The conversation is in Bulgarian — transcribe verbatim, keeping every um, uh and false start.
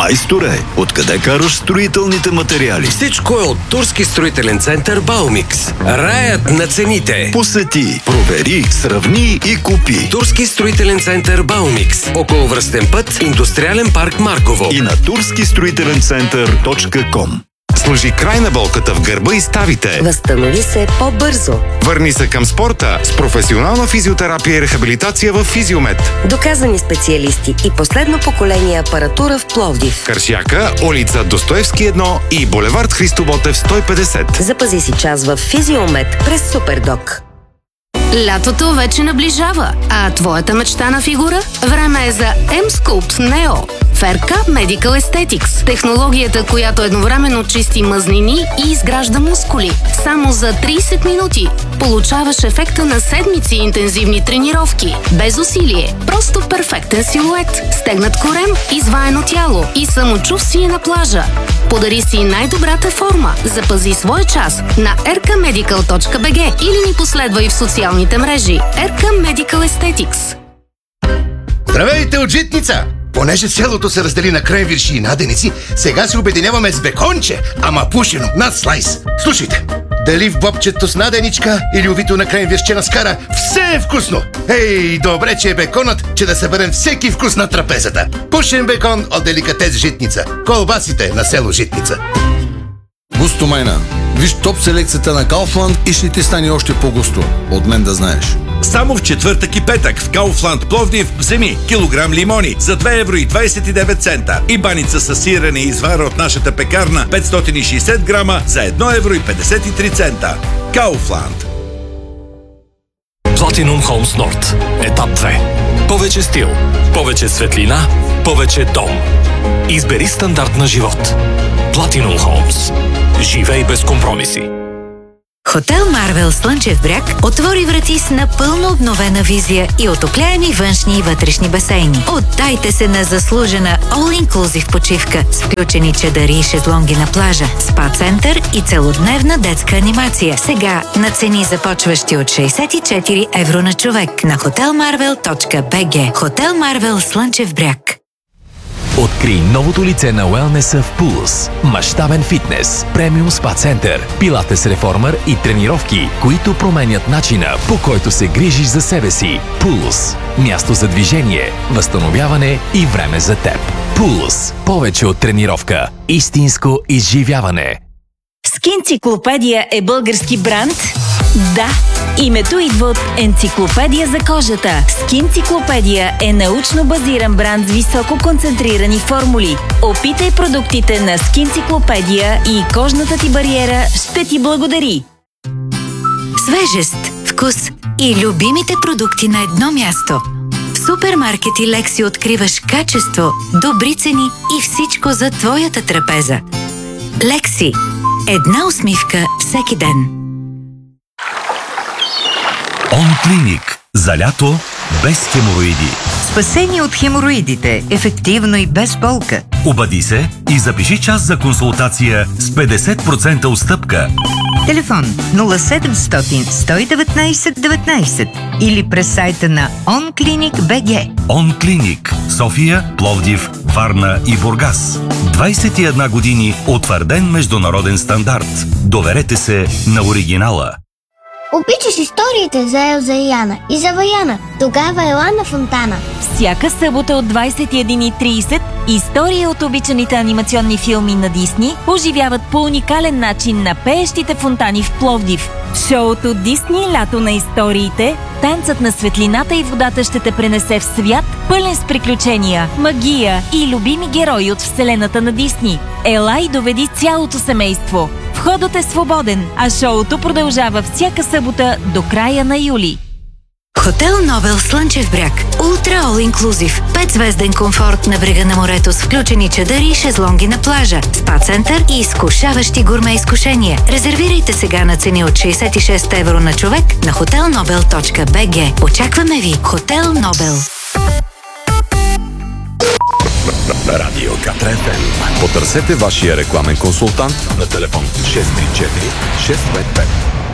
Майсторе, откъде караш строителните материали? Всичко е от Турски строителен център Баумикс. Раят на цените. Посети, провери, сравни и купи. Турски строителен център Баумикс. Околовръстен път, Индустриален парк Марково. И на турски строителен център точка ком. Сложи край на болката в гърба и ставите. Възстанови се по-бързо. Върни се към спорта с професионална физиотерапия и рехабилитация в Физиомед. Доказани специалисти и последно поколение апаратура в Пловдив. Каршяка, улица Достоевски едно и булевард Христо Ботев сто и петдесет. Запази си час в Физиомед през Супердок. Лятото вече наближава, а твоята мечтана фигура? Време е за M-Sculpt Neo. Ферка Medical Aesthetics. Технологията, която едновременно чисти мъзнини и изгражда мускули. Само за трийсет минути получаваш ефекта на седмици интензивни тренировки. Без усилие. Просто перфектен силует. Стегнат корем, изваяно тяло и самочувствие на плажа. Подари си най-добрата форма. Запази свой час на ер ка медикал точка би джи или ни последвай в социалните мрежи. ер ка Medical Aesthetics. Здравейте от Житница! Понеже селото се раздели на кренвирши и наденици, сега се обединяваме с беконче, ама пушено, над слайс. Слушайте, дали в бобчето с наденичка или увито на кренвиршче на скара, все е вкусно! Ей, добре, че е беконът, че да съберем всеки вкус на трапезата. Пушен бекон от деликатес Житница. Колбасите на село Житница. Густо майна. Виж топ селекцията на Kaufland и ще ти стане още по-густо. От мен да знаеш. Само в четвъртък и петък в Kaufland Пловдив вземи килограм лимони за две евро и двадесет и девет цента и баница с сирене и извара от нашата пекарна петстотин и шейсет грама за едно евро и петдесет и три цента. Kaufland. Platinum Homes Nord. Етап две. Повече стил, повече светлина, повече дом. Избери стандарт на живот. Platinum Homes. Живей без компромиси. Хотел Марвел Слънчев бряг отвори врати с напълно обновена визия и отопляеми външни и вътрешни басейни. Отдайте се на заслужена all-inclusive почивка с включени чадъри и шезлонги на плажа, спа-център и целодневна детска анимация. Сега на цени започващи от шейсет и четири евро на човек на хотел марвел точка би джи. Хотел Марвел Слънчев бряг. Открий новото лице на уелнеса в Пулс. Мащабен фитнес, премиум спа център, пилатес реформер и тренировки, които променят начина, по който се грижиш за себе си. Пулс. Място за движение, възстановяване и време за теб. Пулс. Повече от тренировка. Истинско изживяване. Скинциклопедия е български бранд? Да! Името идва от енциклопедия за кожата. Скинциклопедия е научно базиран бранд с високо концентрирани формули. Опитай продуктите на Скинциклопедия и кожната ти бариера ще ти благодари. Свежест, вкус и любимите продукти на едно място. В супермаркети Лекси откриваш качество, добри цени и всичко за твоята трапеза. Лекси. Една усмивка всеки ден. Онклиник. За лято без хемороиди. Спасение от хемороидите. Ефективно и без болка. Обади се и запиши час за консултация с петдесет процента отстъпка. Телефон нула седемстотин сто и деветнадесет деветнадесет или през сайта на онклиник точка би джи. Онклиник. София, Пловдив, Варна и Бургас. двадесет и една години утвърден международен стандарт. Доверете се на оригинала. Обичаш историите за Елза и Яна и за Ваяна. Тогава ела на Фонтана. Всяка събота от двадесет и една и тридесет истории от обичаните анимационни филми на Дисни оживяват по уникален начин на пеещите фонтани в Пловдив. Шоуто Дисни Лято на историите, танцът на светлината и водата ще те пренесе в свят, пълен с приключения, магия и любими герои от вселената на Дисни. Ела и доведи цялото семейство. Входът е свободен, а шоуто продължава всяка събота до края на юли. Хотел Нобел Слънчев бряг. Ултра All Inclusive. Петзвезден комфорт на брега на морето с включени чадъри и шезлонги на плажа, спа център и изкушаващи гурме изкушения. Резервирайте сега на цени от шейсет и шест евро на човек на хотел нобел точка би джи. Очакваме ви. Хотел Нобел. Радио Катра еф ем. Потърсете вашия рекламен консултант на телефон шест три четири шест пет пет.